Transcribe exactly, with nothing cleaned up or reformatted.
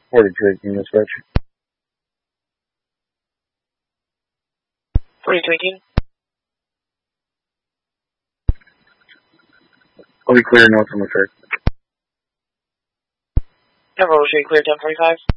forty-two eighteen, dispatch. forty-two eighteen. I'll be clear north on the track. Emerald, should we clear ten forty-five?